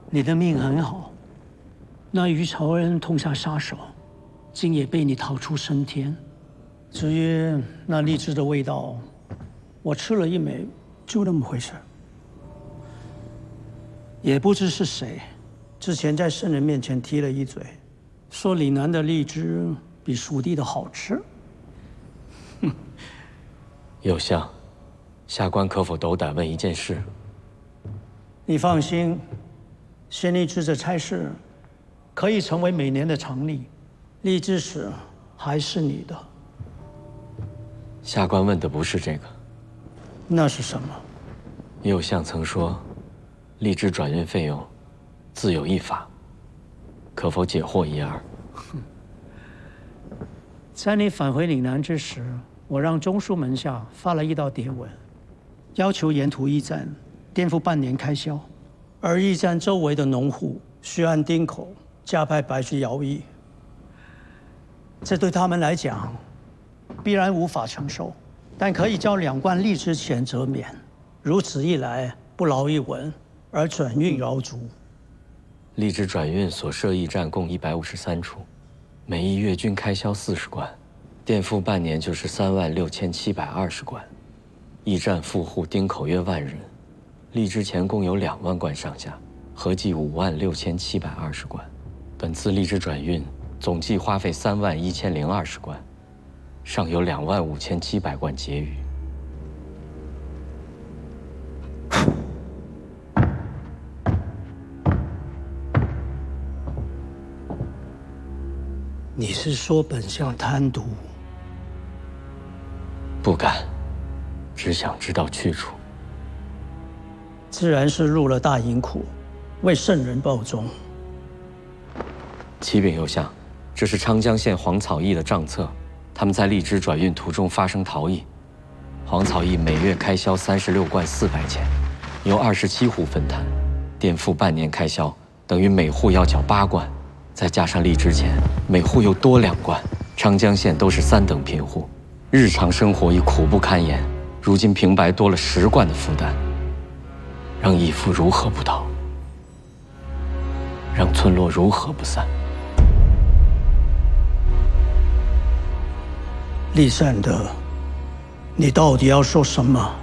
你的命很好，那于朝恩痛下杀手，竟也被你逃出升天。至于那荔枝的味道，我吃了一枚，就那么回事。也不知是谁，之前在圣人面前提了一嘴，说岭南的荔枝比蜀地的好吃。 右相，下官可否斗胆问一件事？ 你放心，县荔枝这差事可以成为每年的常例，荔枝史还是你的。 下官问的不是这个。 那是什么？ 右相曾说，荔枝转运费用自有一法，可否解惑一二？ 在你返回岭南之时，我让中书门下发了一道牒文，要求沿途驿站垫付半年开销，而驿站周围的农户需按丁口加派白去徭役。这对他们来讲，必然无法承受，但可以交2贯荔枝钱则免。如此一来，不劳一文，而转运饶足。 荔枝转运所设驿站共153处，每驿月均开销40贯，垫付半年就是36720贯。驿站富户丁口约10000人，荔枝钱共有2万贯上下，合计56720贯。本次荔枝转运总计花费31020贯，尚有25700贯结余。 你是说本相贪渎？ 不敢，只想知道去处。 自然是入了大银库，为圣人报忠。 启禀右相，这是昌江县黄草驿的账册，他们在荔枝转运途中发生逃逸。黄草驿每月开销36贯400钱，由27户分摊，垫付半年开销，等于每户要缴8贯，再加上荔枝钱，每户又多2贯。昌江县都是3等贫户，日常生活已苦不堪言，如今平白多了10贯的负担，让义父如何不逃？让村落如何不散？ 立善德，你到底要说什么？